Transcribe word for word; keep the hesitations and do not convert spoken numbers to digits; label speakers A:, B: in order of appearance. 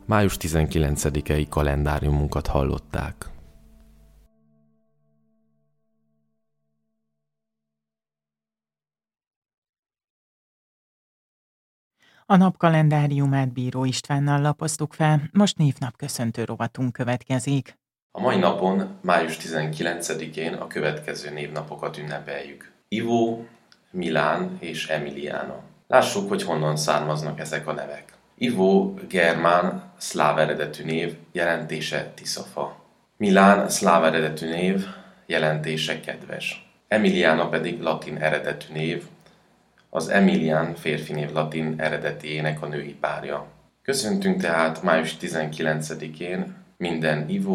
A: május tizenkilencedikei kalendáriumunkat hallották.
B: A nap kalendáriumát Bíró Istvánnal lapoztuk fel, most névnap köszöntő rovatunk következik.
A: A mai napon, május tizenkilencedikén a következő névnapokat ünnepeljük. Ivo, Milán és Emiliana. Lássuk, hogy honnan származnak ezek a nevek. Ivo germán, szláv eredetű név, jelentése Tiszafa. Milán szláv eredetű név, jelentése kedves. Emiliana pedig latin eredetű név, az Emilian férfi név latin eredetiének a női párja. Köszöntünk tehát május tizenkilencedikén minden Ivo